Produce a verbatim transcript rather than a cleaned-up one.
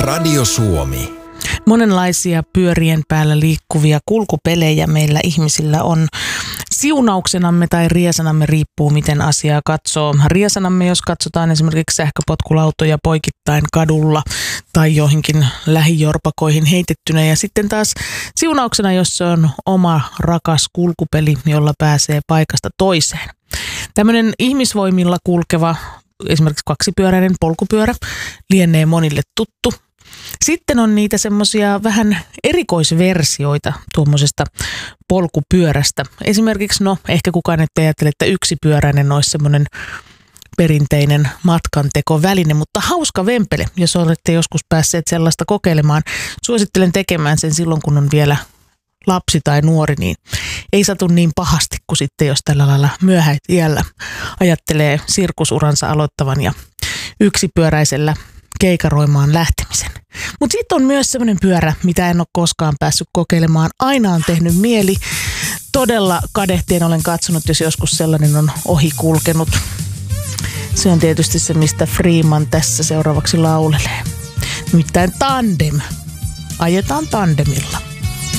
Radio Suomi. Monenlaisia pyörien päällä liikkuvia kulkupelejä meillä ihmisillä on. Siunauksenamme tai riesanamme riippuu, miten asiaa katsoo. Riesanamme, jos katsotaan esimerkiksi sähköpotkulautoja poikittain kadulla tai joihinkin lähijorpakoihin heitettynä. Ja sitten taas siunauksena, jos se on oma rakas kulkupeli, jolla pääsee paikasta toiseen. Tämmöinen ihmisvoimilla kulkeva, esimerkiksi kaksipyöräinen polkupyörä, lienee monille tuttu. Sitten on niitä semmoisia vähän erikoisversioita tuommoisesta polkupyörästä. Esimerkiksi, no ehkä kukaan ette ajattele, että yksipyöräinen olisi semmoinen perinteinen matkantekoväline, mutta hauska vempele, jos olette joskus päässeet sellaista kokeilemaan. Suosittelen tekemään sen silloin, kun on vielä lapsi tai nuori, niin ei satu niin pahasti kuin sitten, jos tällä lailla myöhäiällä ajattelee sirkusuransa aloittavan ja yksipyöräisellä keikaroimaan lähtemisen. Mutta sitten on myös semmoinen pyörä, mitä en ole koskaan päässyt kokeilemaan. Aina on tehnyt mieli. Todella kadehtien olen katsonut, jos joskus sellainen on ohi kulkenut. Se on tietysti se, mistä Freeman tässä seuraavaksi laulelee. Nimittäin tandem. Ajetaan tandemilla.